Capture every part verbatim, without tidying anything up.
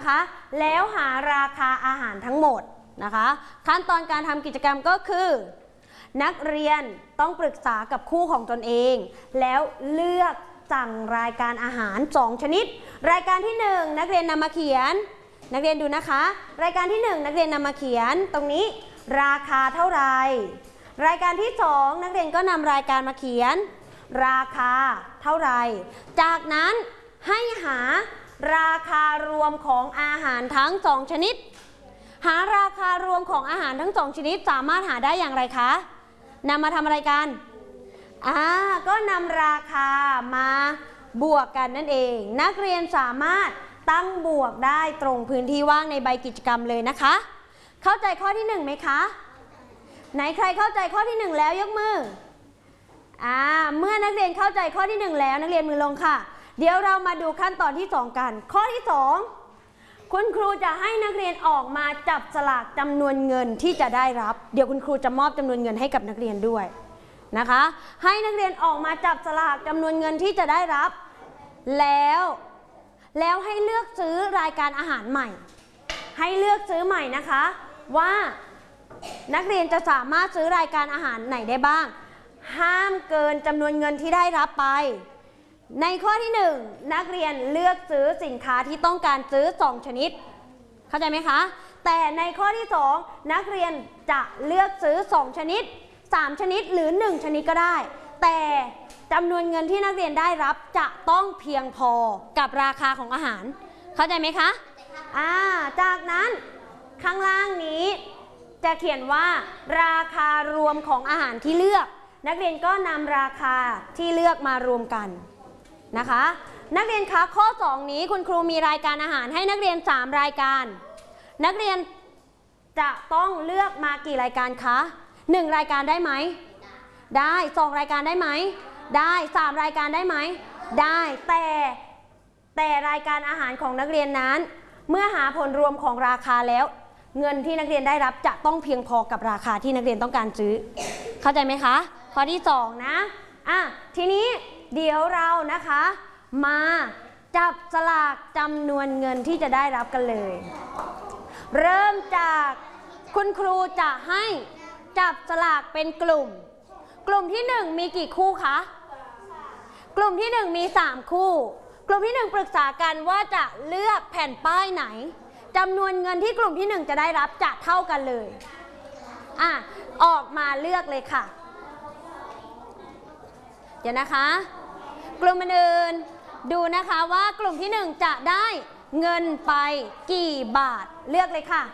นะคะแล้วหาราคาอาหารทั้งหมดนะคะขั้นตอนการทำกิจกรรมก็คือนักเรียนต้องปรึกษากับคู่ของตนเองแล้วเลือกสั่งรายการอาหารสองชนิดรายการที่หนึ่งนักเรียนนำมาเขียนนักเรียนดูนะคะรายการที่หนึ่งนักเรียนนำมาเขียนตรงนี้ราคาเท่าไหร่รายการที่สองนักเรียนก็นำรายการมาเขียนราคาเท่าไหร่จากนั้นให้หาราคารวมของอาหารทั้งสองชนิดหาราคารวมของอาหารทั้งสองชนิดสามารถหาได้อย่างไรคะนำมาทำอะไรกันอ่าก็นำราคามาบวกกันนั่นเองนักเรียนสามารถตั้งบวกได้ตรงพื้นที่ว่างในใบกิจกรรมเลยนะคะเข้าใจข้อที่หนึ่งไหมคะไหนใครเข้าใจข้อที่หนึ่งแล้วยกมืออ่าเมื่อนักเรียนเข้าใจข้อที่หนึ่งแล้วนักเรียนมือลงค่ะเดี๋ยวเรามาดูขั้นตอนที่สองกันข้อที่สองคุณครูจะให้นักเรียนออกมาจับสลากจำนวนเงินที่จะได้รับเดี๋ยวคุณครูจะมอบจำนวนเงินให้กับนักเรียนด้วยนะคะให้นักเรียนออกมาจับสลากจำนวนเงินที่จะได้รับแล้วแล้วให้เลือกซื้อรายการอาหารใหม่ให้เลือกซื้อใหม่นะคะว่านักเรียนจะสามารถซื้อรายการอาหารไหนได้บ้างห้ามเกินจำนวนเงินที่ได้รับไปในข้อที่หนึ่งนักเรียนเลือกซื้อสินค้าที่ต้องการซื้อสองชนิดเข้าใจไหมคะแต่ในข้อที่สองนักเรียนจะเลือกซื้อสองชนิดสามชนิดหรือหนึ่งชนิดก็ได้แต่จำนวนเงินที่นักเรียนได้รับจะต้องเพียงพอกับราคาของอาหารเข้าใจไหมคะอ่าจากนั้นข้างล่างนี้จะเขียนว่าราคารวมของอาหารที่เลือกนักเรียนก็นำราคาที่เลือกมารวมกันนะคะนักเรียนคะข้อสองนี้คุณครูมีรายการอาหารให้นักเรียนสามรายการนักเรียนจะต้องเลือกมากี่รายการคะหนึ่งรายการได้ไหมได้สองรายการได้ไหมได้สามรายการได้ไหมได้แต่แต่รายการอาหารของนักเรียนนั้นเมื่อหาผลรวมของราคาแล้วเงินที่นักเรียนได้รับจะต้องเพียงพอกับราคาที่นักเรียนต้องการซื้อเข้าใจไหมคะข้อที่สองนะอ่ะทีนี้เดี๋ยวเรานะคะมาจับสลากจำนวนเงินที่จะได้รับกันเลยเริ่มจากคุณครูจะให้จับสลากเป็นกลุ่มกลุ่มที่หนึ่งมีกี่คู่คะกลุ่มที่หนึ่งมีสามคู่กลุ่มที่หนึ่งปรึกษากันว่าจะเลือกแผ่นป้ายไหนจำนวนเงินที่กลุ่มที่หนึ่งจะได้รับจะเท่ากันเลยอ่ะออกมาเลือกเลยค่ะเดี๋ยวนะคะกลุ่มอื่นดูนะคะว่ากลุ่มที่หนึ่งจะได้เงินไปกี่บาทเลือกเลยค่ะ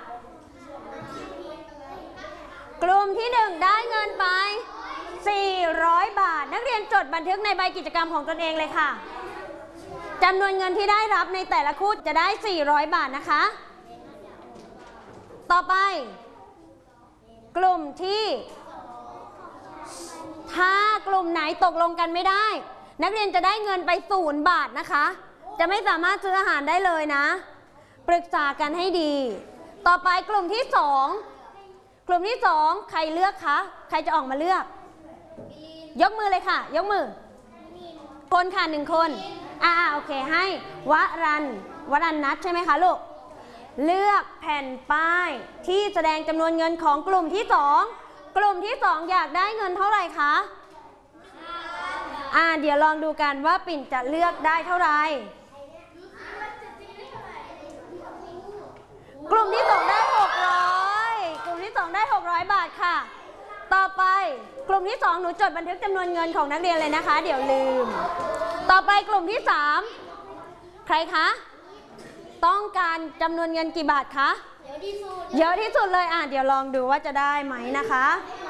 กลุ่มที่หนึ่งได้เงินไปสี่ร้อยบาทนักเรียนจดบันทึกในใบกิจกรรมของตนเองเลยค่ะจำนวนเงินที่ได้รับในแต่ละคู่จะได้สี่ร้อยบาทนะคะต่อไปกลุ่มที่ถ้ากลุ่มไหนตกลงกันไม่ได้นักเรียนจะได้เงินไปศูนย์บาทนะคะจะไม่สามารถซื้ออาหารได้เลยนะปรึกษากันให้ดีต่อไปกลุ่มที่สองกลุ่มที่สองใครเลือกคะใครจะออกมาเลือกยกมือเลยค่ะยกมือคนค่ะหนึ่งคนอ่าโอเคให้วรันวรันนัทใช่ไหมคะลูกเลือกแผ่นป้ายที่แสดงจำนวนเงินของกลุ่มที่สองกลุ่มที่สองอยากได้เงินเท่าไหร่คะอ่าเดี๋ยวลองดูกันว่าปิ่นจะเลือกได้เท่าไหร่กลุ่มที่สองได้หกร้อยกลุ่มที่สองได้หกร้อยบาทค่ะต่อไปกลุ่มที่สองหนูจดบันทึกจำนวนเงินของนักเรียนเลยนะคะเดี๋ยวลืมต่อไปกลุ่มที่สามใครคะต้องการจำนวนเงินกี่บาทคะเยอะที่สุดเยอะที่สุดเลยอ่ะเดี๋ยวลองดูว่าจะได้ไหมนะคะ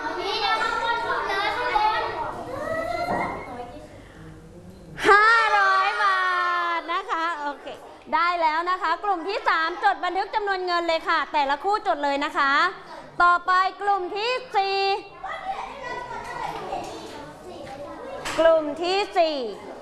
ห้าร้อยบาทนะคะโอเคได้แล้วนะคะกลุ่มที่สามจดบันทึกจำนวนเงินเลยค่ะแต่ละคู่จดเลยนะคะต่อไปกลุ่มที่สี่กลุ่มที่สี่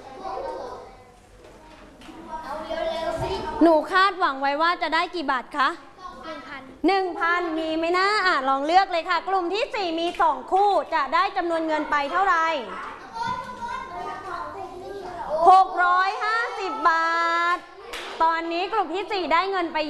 หนูคาดหวังไว้ว่าจะได้กี่บาทคะหนึ่งพันมีไหมนะอ่ะลองเลือกเลยค่ะกลุ่มที่สี่มีสองคู่จะได้จำนวนเงินไปเท่าไหร่หกร้อยห้าสิบบาทตอนนี้กลุ่มที่สี่ได้เงินไป